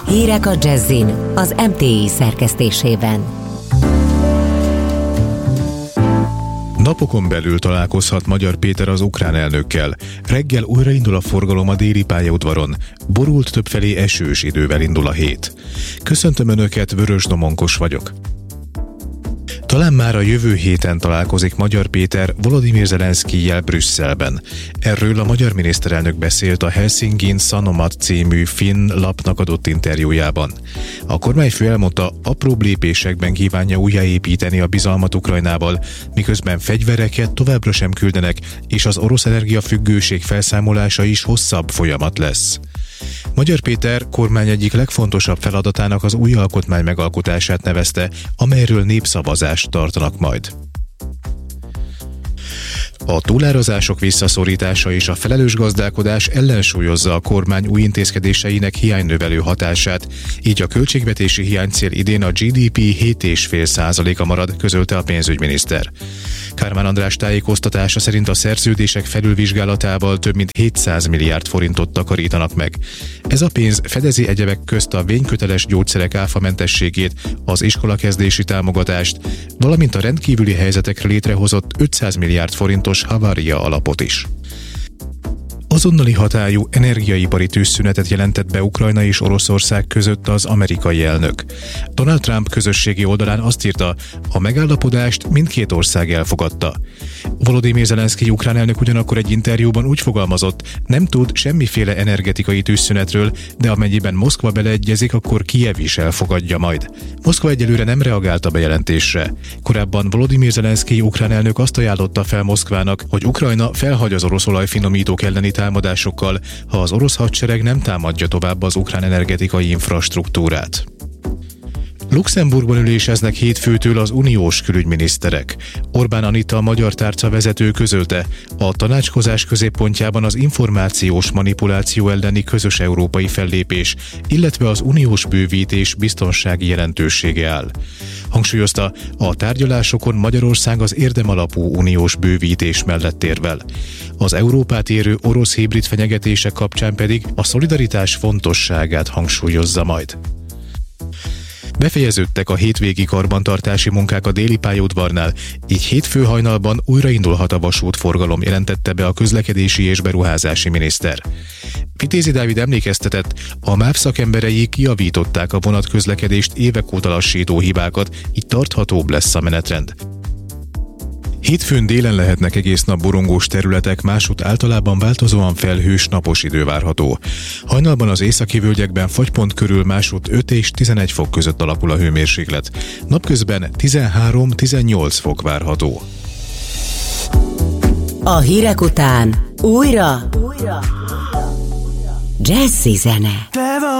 Hírek a Jazzin az MTI szerkesztésében. Napokon belül találkozhat Magyar Péter az ukrán elnökkel. Reggel újraindul a forgalom a déli pályaudvaron. Borult többfelé esős idővel indul a hét. Köszöntöm Önöket, Vörös Domonkos vagyok. Talán már a jövő héten találkozik Magyar Péter Volodymyr Zelenszkijjel Brüsszelben. Erről a magyar miniszterelnök beszélt a Helsingin Sanomat című finn lapnak adott interjújában. A kormányfő elmondta, apróbb lépésekben kívánja újjáépíteni a bizalmat Ukrajnával, miközben fegyvereket továbbra sem küldenek, és az orosz energiafüggőség felszámolása is hosszabb folyamat lesz. Magyar Péter kormány egyik legfontosabb feladatának az új alkotmány megalkotását nevezte, amelyről népszavazást tartanak majd. A túlárazások visszaszorítása és a felelős gazdálkodás ellensúlyozza a kormány új intézkedéseinek hiánynövelő hatását, így a költségvetési hiánycél idén a GDP 7,5%-a marad, közölte a pénzügyminiszter. Kármán András tájékoztatása szerint a szerződések felülvizsgálatával több mint 700 milliárd forintot takarítanak meg. Ez a pénz fedezi egyebek közt a vényköteles gyógyszerek áfamentességét, az iskolakezdési támogatást, valamint a rendkívüli helyzetekre létrehozott 500 milliárd forintos havária alapot is. Azonnali hatályú energiaipari tűzszünetet jelentett be Ukrajna és Oroszország között az amerikai elnök. Donald Trump közösségi oldalán azt írta, a megállapodást mindkét ország elfogadta. Volodymyr Zelenszkij ukrán elnök ugyanakkor egy interjúban úgy fogalmazott, nem tud semmiféle energetikai tűzszünetről, de amennyiben Moszkva beleegyezik, akkor Kijev is elfogadja majd. Moszkva egyelőre nem reagált a bejelentésre. Korábban Volodymyr Zelenszkij ukrán elnök azt ajánlotta fel Moszkvának, hogy Ukrajna felhagy az orosz olajfinomítók elleni támadásokkal, ha az orosz hadsereg nem támadja tovább az ukrán energetikai infrastruktúrát. Luxemburgban üléseznek hétfőtől az uniós külügyminiszterek. Orbán Anita, a magyar tárca vezető közölte, a tanácskozás középpontjában az információs manipuláció elleni közös európai fellépés, illetve az uniós bővítés biztonsági jelentősége áll. Hangsúlyozta, a tárgyalásokon Magyarország az érdemalapú uniós bővítés mellett érvel. Az Európát érő orosz hibrid fenyegetések kapcsán pedig a szolidaritás fontosságát hangsúlyozza majd. Befejeződtek a hétvégi karbantartási munkák a déli pályaudvarnál, így hétfő hajnalban újraindulhat a vasútforgalom, jelentette be a közlekedési és beruházási miniszter. Vitézi Dávid emlékeztetett, a MÁV szakemberei kijavították a vonatközlekedést évek óta lassító hibákat, így tarthatóbb lesz a menetrend. Hétfőn délen lehetnek egész nap borongós területek, másút általában változóan felhős, napos idő várható. Hajnalban az északi völgyekben fagypont körül másút 5 és 11 fok között alakul a hőmérséklet. Napközben 13-18 fok várható. A hírek után újra Jazzy zene.